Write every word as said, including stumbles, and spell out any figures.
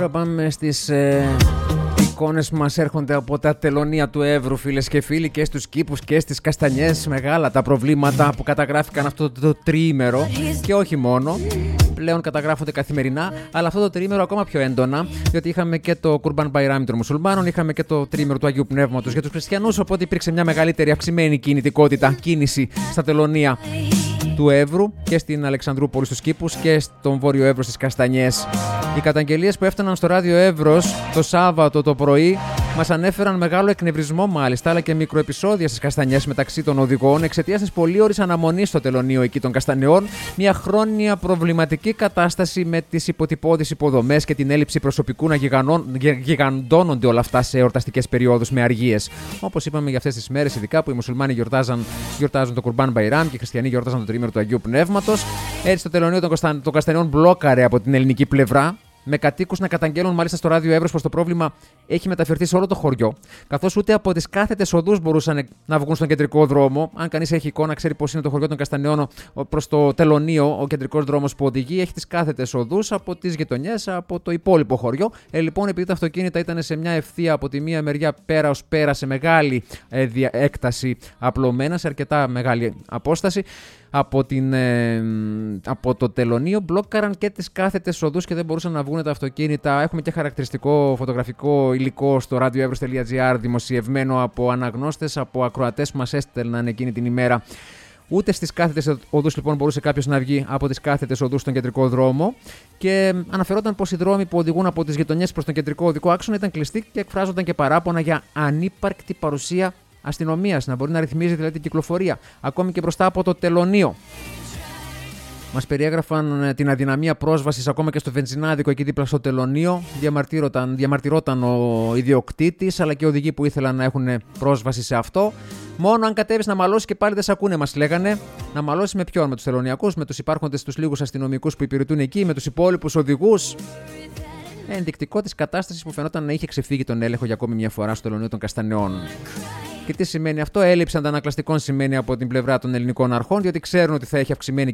Τώρα πάμε στις ε, εικόνες που μας έρχονται από τα τελωνία του Εύρου, φίλες και φίλοι, και στους κήπους και στις καστανιές. Μεγάλα τα προβλήματα που καταγράφηκαν αυτό το τριήμερο και όχι μόνο. Πλέον καταγράφονται καθημερινά, αλλά αυτό το τριήμερο ακόμα πιο έντονα, διότι είχαμε και το Κουρμπάν Μπαϊράμι των Μουσουλμάνων, είχαμε και το τριήμερο του Αγίου Πνεύματος για τους χριστιανούς, οπότε υπήρξε μια μεγαλύτερη αυξημένη κινητικότητα, κίνηση στα τελωνία του Εύρου και στην Αλεξανδρούπολη στους κήπους και στον Βόρειο Εύρο στις Καστανιές. Οι καταγγελίες που έφταναν στο ράδιο Εύρος το Σάββατο το πρωί μας ανέφεραν μεγάλο εκνευρισμό μάλιστα, αλλά και μικροεπισόδια στις Καστανιές μεταξύ των οδηγών εξαιτίας της πολύωρης αναμονής στο τελωνείο εκεί των Καστανιών, μια χρόνια προβληματική κατάσταση με τις υποτυπώδεις υποδομές και την έλλειψη προσωπικού να γιγαντώνονται όλα αυτά σε εορταστικές περιόδους με αργίες. Όπως είπαμε, για αυτές τις μέρες, ειδικά που οι μουσουλμάνοι γιορτάζαν, γιορτάζουν το Κουρμπάν Μπαϊράμ και οι χριστιανοί γιορτάζαν το τριήμερο του Αγίου Πνεύματος. Έτσι, το τελωνείο των, Καστα... των Καστανιών μπλόκαρε από την ελληνική πλευρά, με κατοίκους να καταγγέλνουν μάλιστα στο ράδιο Εύρος πως το πρόβλημα έχει μεταφερθεί σε όλο το χωριό, καθώς ούτε από τις κάθετες οδούς μπορούσαν να βγουν στον κεντρικό δρόμο. Αν κανείς έχει εικόνα, ξέρει πως είναι το χωριό των Καστανιών προς το τελωνείο, ο κεντρικός δρόμος που οδηγεί έχει τις κάθετες οδούς από τις γειτονιές, από το υπόλοιπο χωριό. Ε, λοιπόν, επειδή τα αυτοκίνητα ήταν σε μια ευθεία από τη μία μεριά πέρα ως πέρα, σε μεγάλη ε, δια, έκταση απλωμένα, σε αρκετά μεγάλη απόσταση από, την, ε, από το τελωνείο, μπλόκαραν και τις κάθετες οδούς και δεν μπορούσαν να βγουν τα αυτοκίνητα. Έχουμε και χαρακτηριστικό φωτογραφικό υλικό στο radioevros.gr δημοσιευμένο από αναγνώστες, από ακροατές που μας έστελναν εκείνη την ημέρα. Ούτε στις κάθετες οδούς λοιπόν μπορούσε κάποιος να βγει από τις κάθετες οδούς στον κεντρικό δρόμο και αναφερόταν πως οι δρόμοι που οδηγούν από τις γειτονιές προς τον κεντρικό οδικό άξονα ήταν κλειστοί και εκφράζονταν και παράπονα για ανύπαρκτη παρουσία αστυνομίας, να μπορεί να ρυθμίζει δηλαδή την κυκλοφορία, ακόμη και μπροστά από το τελωνείο. Μας περιέγραφαν την αδυναμία πρόσβασης ακόμα και στο βενζινάδικο εκεί δίπλα στο τελωνείο. Διαμαρτυρόταν, διαμαρτυρόταν ο ιδιοκτήτης, αλλά και οι οδηγοί που ήθελαν να έχουν πρόσβαση σε αυτό. Μόνο αν κατέβεις να μαλώσεις και πάλι δεν σε ακούνε, μας λέγανε. Να μαλώσεις με ποιον? Με τους τελωνιακούς, με τους υπάρχοντες τους λίγους αστυνομικούς που υπηρετούν εκεί, με τους υπόλοιπους οδηγούς. Ενδεικτικό της κατάστασης που φαινόταν να είχε ξεφύγει τον έλεγχο για ακόμη μια φορά στο τελωνείο των Καστανιών. Και τι σημαίνει αυτό? Έλλειψη αντανακλαστικών σημαίνει από την πλευρά των ελληνικών αρχών, διότι ξέρουν ότι θα έχει αυξημένη